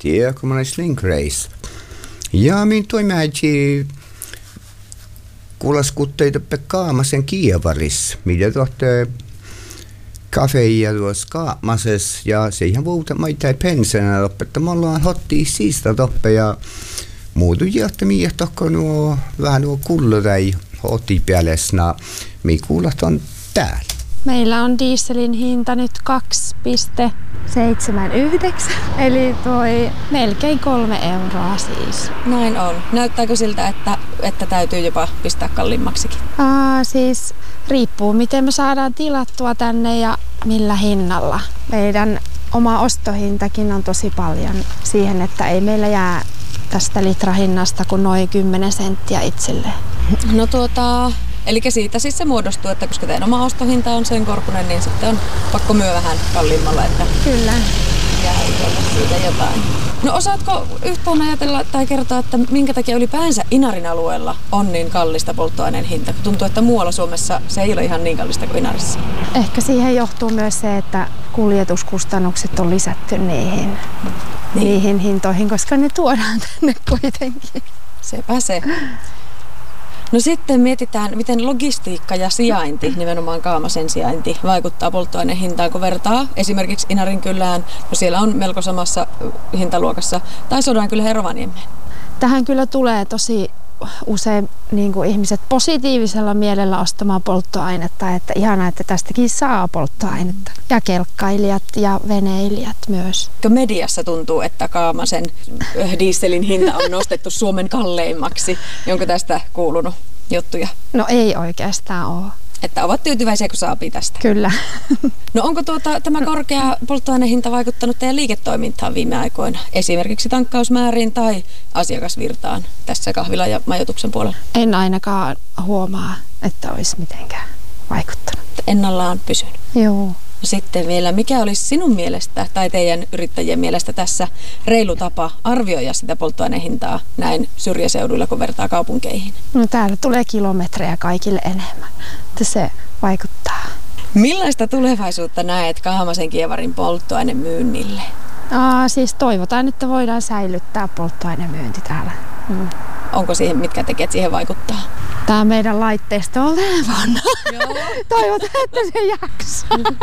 tie, kun mä olen Sling Race. Ja min toimäji kuulaskutteita Kaamasen Kievaris, mitä tuotte kafeja tuossa Kaamases, ja siihen vuotta maita ei pensenä loppetta. Me ollaan hottia siistä toppe, ja muutu jättä miehtohko nuo vähän nuo kullurai hoti päällesna, mi kuulat on täällä. Meillä on dieselin hinta nyt 2,79, eli toi melkein 3 euroa siis. Näin on. Näyttääkö siltä, että täytyy jopa pistää kalliimmaksikin? Siis riippuu miten me saadaan tilattua tänne ja millä hinnalla. Meidän oma ostohintakin on tosi paljon siihen, että ei meillä jää tästä litrahinnasta kuin noin 10 senttiä itselleen. No eli siitä siis se muodostuu, että koska teidän oma ostohinta on sen korkunen, niin sitten on pakko myö vähän kalliimmalla, että kyllä jää siitä jotain. No osaatko yhtään ajatella tai kertoa, että minkä takia ylipäänsä Inarin alueella on niin kallista polttoaineen hinta? Tuntuu, että muualla Suomessa se ei ole ihan niin kallista kuin Inarissa. Ehkä siihen johtuu myös se, että kuljetuskustannukset on lisätty niihin hintoihin, koska ne tuodaan tänne kuitenkin. Sepä se. No sitten mietitään, miten logistiikka ja sijainti, nimenomaan Kaamasen sijainti, vaikuttaa polttoaineen hintaan, kun vertaa esimerkiksi Inarinkylään, no siellä on melko samassa hintaluokassa, tai Sodankylään ja Rovaniemeen. Tähän kyllä tulee tosi usein niin kuin ihmiset positiivisella mielellä ostamaan polttoainetta, että ihanaa, että tästäkin saa polttoainetta. Ja kelkkailijat ja veneilijät myös. Mediassa tuntuu, että Kaamasen dieselin hinta on nostettu Suomen kalleimmaksi. Onko tästä kuulunut juttuja? No ei oikeastaan ole. Että ovat tyytyväisiä, kun saapii tästä. Kyllä. No onko tämä korkea polttoainehinta vaikuttanut teidän liiketoimintaan viime aikoina? Esimerkiksi tankkausmääriin tai asiakasvirtaan tässä kahvila- ja majoituksen puolella? En ainakaan huomaa, että olisi mitenkään vaikuttanut. Ennallaan pysynyt? Joo. Sitten vielä, mikä olisi sinun mielestä tai teidän yrittäjien mielestä tässä reilu tapa arvioida sitä polttoainehintaa näin syrjäseuduilla, kun vertaa kaupunkeihin? No täällä tulee kilometrejä kaikille enemmän, että se vaikuttaa. Millaista tulevaisuutta näet Kaamasen Kievarin polttoainemyynnille? Siis toivotaan, että voidaan säilyttää polttoainemyynti täällä. Onko siihen, mitkä tekijät siihen vaikuttaa? Tämä meidän laitteisto on vanha. Toivotaan, että se jaksaa.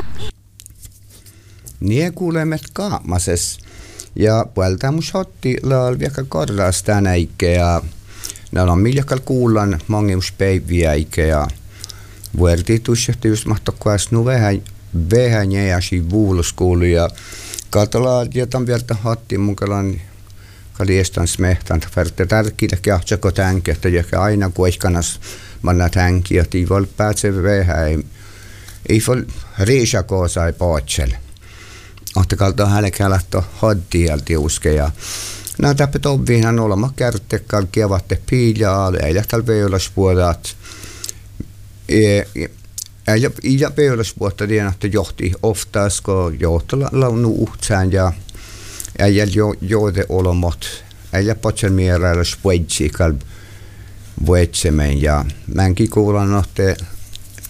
Nie kuulemme Kaamases. Ja puolta mun hotti laal vielä korras tänä ikää. Näillä on miljakal kuullan mongiuspäiviä ikää. Vuorti tussahti just mahtokuas nu vähän jäjäsi vuuluskuulu ja katalaat jätän vielä hotti mukalan kaliestan smehtan färte tärkillä kähtsako tänki, että joka aina kuihkanas manna tänki, että ei voi pääse vähän, ei voi riisakoo sai paatsel. Ohta kalta hälkälähtö hoddialti uske ja nämä täppät obviinhan olema kärttekkaan kevatte piiljaa, ei lähtäällä veulaspuolat. Ja veulaspuolta tiedätte johti oftaas, kun johtolla launu uhtsään ja äijäl joode olomot. Äijä potsen mieräillä spuitsi kalb vuetsemeen ja mänkin kuulan ohte